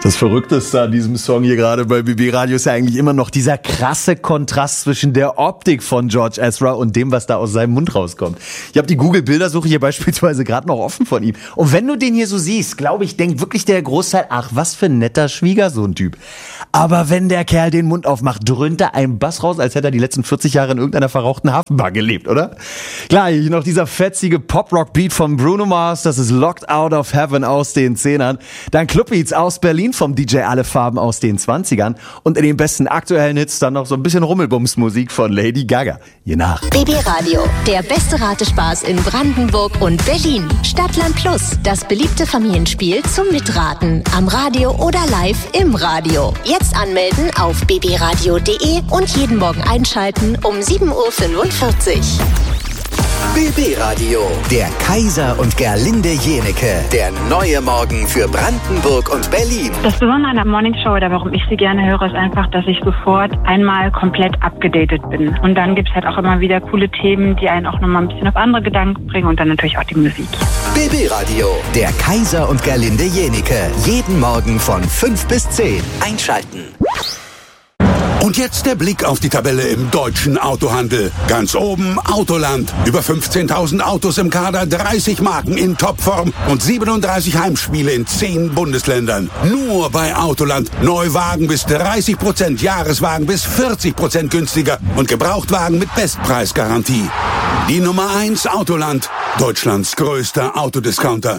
Das Verrückteste an diesem Song hier gerade bei BB Radio ist ja eigentlich immer noch dieser krasse Kontrast zwischen der Optik von George Ezra und dem, was da aus seinem Mund rauskommt. Ich habe die Google-Bildersuche hier beispielsweise gerade noch offen von ihm. Und wenn du den hier so siehst, glaube ich, denkt wirklich der Großteil, ach, was für ein netter Schwiegersohn-Typ. Aber wenn der Kerl den Mund aufmacht, dröhnt da ein Bass raus, als hätte er die letzten 40 Jahre in irgendeiner verrauchten Hafenbar gelebt, oder? Klar, hier noch dieser fetzige Pop-Rock-Beat von Bruno Mars, das ist Locked Out of Heaven aus den 10ern. Dann Clubbeats aus Berlin vom DJ Alle Farben aus den 20ern. Und in den besten aktuellen Hits dann noch so ein bisschen Rummelbums-Musik von Lady Gaga. Je nach. BB Radio, der beste Ratespaß in Brandenburg und Berlin. Stadtland Plus, das beliebte Familienspiel zum Mitraten. Am Radio oder live im Radio. Jetzt anmelden auf bbradio.de und jeden Morgen einschalten um 7.45 Uhr. BB Radio, der Kaiser und Gerlinde Jenecke. Der neue Morgen für Brandenburg und Berlin. Das Besondere an der Morningshow oder warum ich sie gerne höre, ist einfach, dass ich sofort einmal komplett abgedatet bin. Und dann gibt es halt auch immer wieder coole Themen, die einen auch nochmal ein bisschen auf andere Gedanken bringen und dann natürlich auch die Musik. BB Radio, der Kaiser und Gerlinde Jenecke. Jeden Morgen von 5 bis 10. Einschalten. Und jetzt der Blick auf die Tabelle im deutschen Autohandel. Ganz oben Autoland. Über 15.000 Autos im Kader, 30 Marken in Topform und 37 Heimspiele in 10 Bundesländern. Nur bei Autoland. Neuwagen bis 30%, Jahreswagen bis 40% günstiger und Gebrauchtwagen mit Bestpreisgarantie. Die Nummer 1 Autoland. Deutschlands größter Autodiscounter.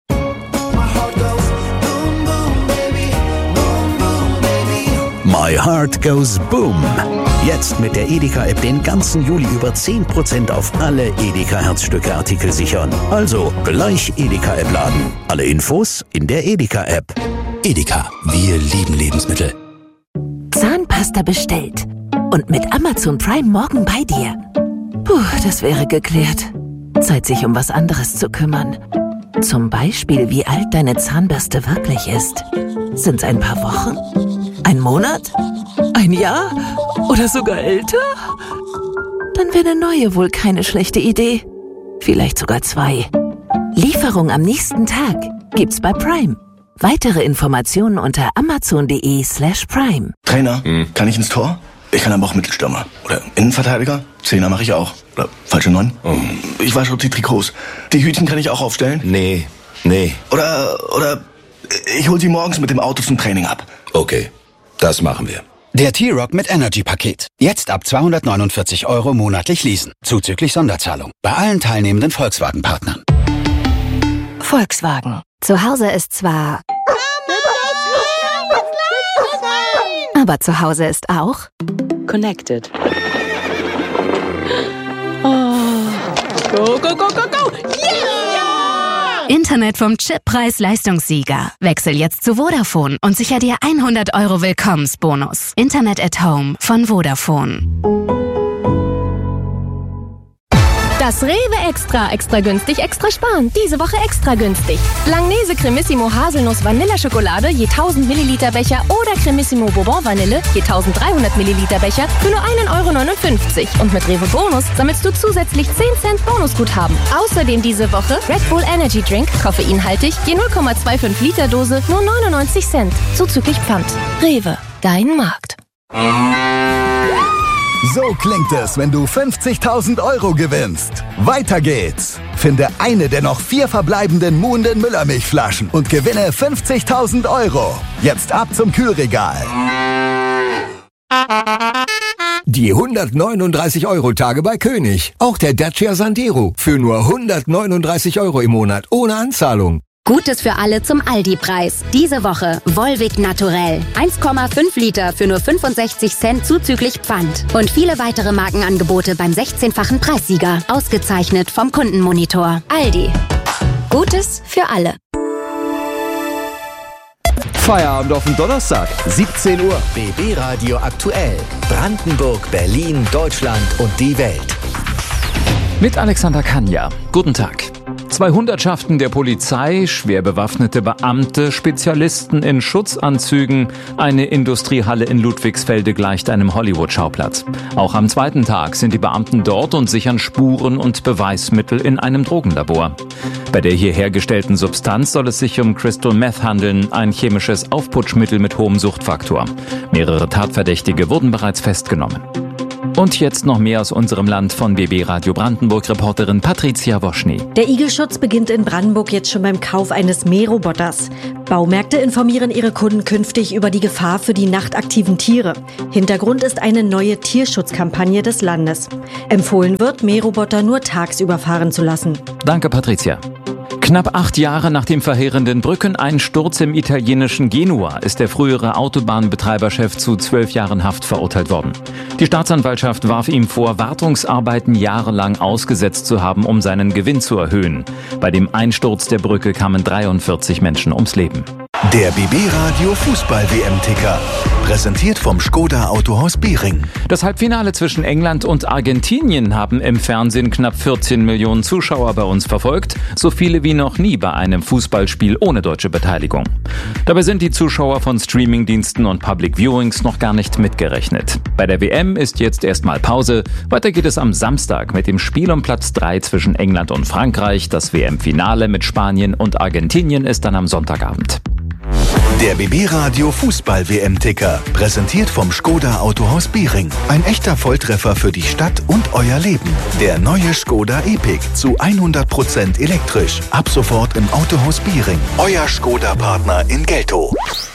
My Heart Goes Boom. Jetzt mit der Edeka-App den ganzen Juli über 10% auf alle Edeka-Herzstücke-Artikel sichern. Also gleich Edeka-App laden. Alle Infos in der Edeka-App. Edeka, wir lieben Lebensmittel. Zahnpasta bestellt. Und mit Amazon Prime morgen bei dir. Puh, das wäre geklärt. Zeit, sich um was anderes zu kümmern. Zum Beispiel, wie alt deine Zahnbürste wirklich ist. Sind's ein paar Wochen? Ein Monat? Ein Jahr? Oder sogar älter? Dann wäre eine neue wohl keine schlechte Idee. Vielleicht sogar 2. Lieferung am nächsten Tag gibt's bei Prime. Weitere Informationen unter amazon.de/Prime. Trainer, kann ich ins Tor? Ich kann aber auch Mittelstürmer. Oder Innenverteidiger? Zehner mache ich auch. Oder falsche 9? Ich wasche die Trikots. Die Hütchen kann ich auch aufstellen? Nee. Oder ich hol sie morgens mit dem Auto zum Training ab. Okay, das machen wir. Der T-Rock mit Energy-Paket. Jetzt ab 249 € monatlich leasen. Zuzüglich Sonderzahlung. Bei allen teilnehmenden Volkswagen-Partnern. Volkswagen. Zu Hause ist zwar... Aber zu Hause ist auch... Connected. Oh. Go, go, go, go, go! Yeah! Internet vom Chip-Preis-Leistungssieger. Wechsel jetzt zu Vodafone und sicher dir 100 € Willkommensbonus. Internet at Home von Vodafone. Das Rewe extra günstig, extra sparen. Diese Woche extra günstig. Langnese Cremissimo Haselnuss Vanilleschokolade je 1000 Milliliter Becher oder Cremissimo Bourbon Vanille je 1300 Milliliter Becher für nur 1,59 €. Und mit Rewe Bonus sammelst du zusätzlich 10 Cent Bonusguthaben. Außerdem diese Woche Red Bull Energy Drink, koffeinhaltig, je 0,25 Liter Dose, nur 99 Cent. Zuzüglich Pfand. Rewe, dein Markt. So klingt es, wenn du 50.000 € gewinnst. Weiter geht's. Finde eine der noch 4 verbleibenden Muhnden Müllermilchflaschen und gewinne 50.000 €. Jetzt ab zum Kühlregal. Die 139-€-Tage bei König. Auch der Dacia Sandero für nur 139 € im Monat ohne Anzahlung. Gutes für alle zum Aldi-Preis. Diese Woche Volvic Naturell. 1,5 Liter für nur 65 Cent zuzüglich Pfand. Und viele weitere Markenangebote beim 16-fachen Preissieger. Ausgezeichnet vom Kundenmonitor. Aldi. Gutes für alle. Feierabend auf den Donnerstag, 17 Uhr. BB Radio aktuell. Brandenburg, Berlin, Deutschland und die Welt. Mit Alexander Kania. Guten Tag. 2 Hundertschaften der Polizei, schwer bewaffnete Beamte, Spezialisten in Schutzanzügen. Eine Industriehalle in Ludwigsfelde gleicht einem Hollywood-Schauplatz. Auch am 2. Tag sind die Beamten dort und sichern Spuren und Beweismittel in einem Drogenlabor. Bei der hier hergestellten Substanz soll es sich um Crystal Meth handeln, ein chemisches Aufputschmittel mit hohem Suchtfaktor. Mehrere Tatverdächtige wurden bereits festgenommen. Und jetzt noch mehr aus unserem Land von BB Radio Brandenburg-Reporterin Patricia Woschny. Der Igelschutz beginnt in Brandenburg jetzt schon beim Kauf eines Mähroboters. Baumärkte informieren ihre Kunden künftig über die Gefahr für die nachtaktiven Tiere. Hintergrund ist eine neue Tierschutzkampagne des Landes. Empfohlen wird, Mähroboter nur tagsüber fahren zu lassen. Danke, Patricia. Knapp 8 Jahre nach dem verheerenden Brückeneinsturz im italienischen Genua ist der frühere Autobahnbetreiberchef zu 12 Jahren Haft verurteilt worden. Die Staatsanwaltschaft warf ihm vor, Wartungsarbeiten jahrelang ausgesetzt zu haben, um seinen Gewinn zu erhöhen. Bei dem Einsturz der Brücke kamen 43 Menschen ums Leben. Der BB Radio Fußball-WM-Ticker. Präsentiert vom Škoda Autohaus Bering. Das Halbfinale zwischen England und Argentinien haben im Fernsehen knapp 14 Millionen Zuschauer bei uns verfolgt. So viele wie noch nie bei einem Fußballspiel ohne deutsche Beteiligung. Dabei sind die Zuschauer von Streamingdiensten und Public Viewings noch gar nicht mitgerechnet. Bei der WM ist jetzt erstmal Pause. Weiter geht es am Samstag mit dem Spiel um Platz 3 zwischen England und Frankreich. Das WM-Finale mit Spanien und Argentinien ist dann am Sonntagabend. Der BB Radio Fußball-WM-Ticker. Präsentiert vom Škoda Autohaus Bering. Ein echter Volltreffer für die Stadt und euer Leben. Der neue Škoda Epiq zu 100% elektrisch. Ab sofort im Autohaus Bering. Euer Škoda-Partner in Geltow.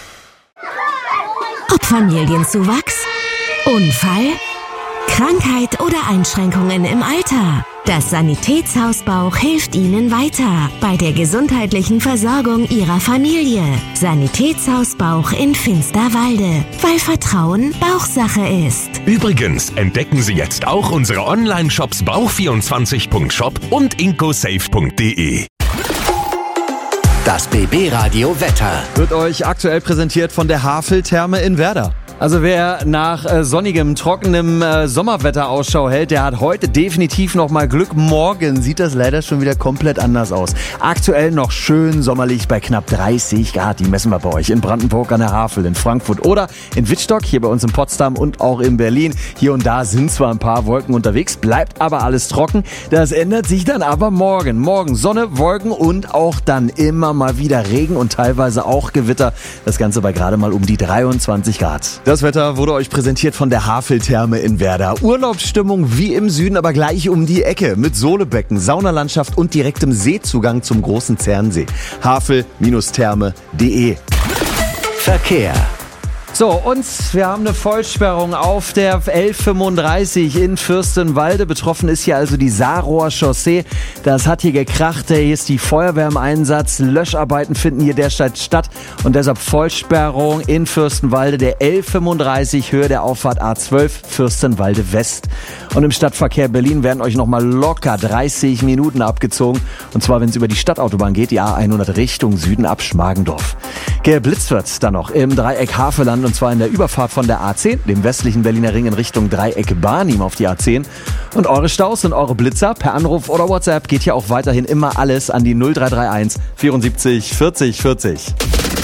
Ob Familienzuwachs, Unfall, Krankheit oder Einschränkungen im Alter. Das Sanitätshaus Bauch hilft Ihnen weiter bei der gesundheitlichen Versorgung Ihrer Familie. Sanitätshaus Bauch in Finsterwalde, weil Vertrauen Bauchsache ist. Übrigens entdecken Sie jetzt auch unsere Online-Shops bauch24.shop und incosafe.de. Das BB Radio Wetter wird euch aktuell präsentiert von der Havel-Therme in Werder. Also wer nach sonnigem, trockenem Sommerwetter Ausschau hält, der hat heute definitiv noch mal Glück. Morgen sieht das leider schon wieder komplett anders aus. Aktuell noch schön sommerlich bei knapp 30 Grad. Die messen wir bei euch in Brandenburg an der Havel, in Frankfurt oder in Wittstock, hier bei uns in Potsdam und auch in Berlin. Hier und da sind zwar ein paar Wolken unterwegs, bleibt aber alles trocken. Das ändert sich dann aber morgen. Morgen Sonne, Wolken und auch dann immer mal wieder Regen und teilweise auch Gewitter. Das Ganze bei gerade mal um die 23 Grad. Das Wetter wurde euch präsentiert von der Havel-Therme in Werder. Urlaubsstimmung wie im Süden, aber gleich um die Ecke. Mit Sohlebecken, Saunalandschaft und direktem Seezugang zum großen Zernsee. Havel-therme.de. Verkehr. So, und wir haben eine Vollsperrung auf der L35 in Fürstenwalde. Betroffen ist hier also die Saarrohr Chaussee. Das hat hier gekracht. Hier ist die Feuerwehr im Einsatz. Löscharbeiten finden hier derzeit statt. Und deshalb Vollsperrung in Fürstenwalde der L35 Höhe der Auffahrt A12 Fürstenwalde West. Und im Stadtverkehr Berlin werden euch nochmal locker 30 Minuten abgezogen. Und zwar, wenn es über die Stadtautobahn geht, die A100 Richtung Süden ab Schmargendorf. Geblitzt wird dann noch im Dreieck Havelland. Und zwar in der Überfahrt von der A10, dem westlichen Berliner Ring in Richtung Dreieck Barnim auf die A10. Und eure Staus und eure Blitzer per Anruf oder WhatsApp geht hier auch weiterhin immer alles an die 0331 74 40 40.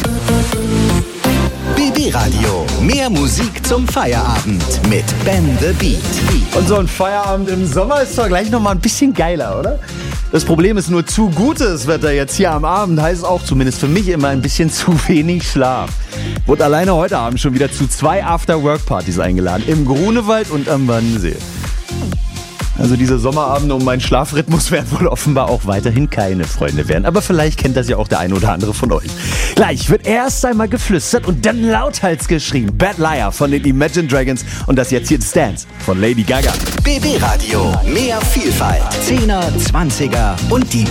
BB Radio. Mehr Musik zum Feierabend mit Ben the Beat. Und so ein Feierabend im Sommer ist doch gleich noch mal ein bisschen geiler, oder? Das Problem ist nur zu gutes Wetter jetzt hier am Abend, heißt auch zumindest für mich immer ein bisschen zu wenig Schlaf. Wurde alleine heute Abend schon wieder zu 2 After-Work-Partys eingeladen, im Grunewald und am Wannsee. Also diese Sommerabende um meinen Schlafrhythmus werden wohl offenbar auch weiterhin keine Freunde werden. Aber vielleicht kennt das ja auch der eine oder andere von euch. Gleich wird erst einmal geflüstert und dann lauthals geschrien. Bad Liar von den Imagine Dragons und das jetzt hier Dance von Lady Gaga. BB Radio. Mehr Vielfalt. 10er, 20er und die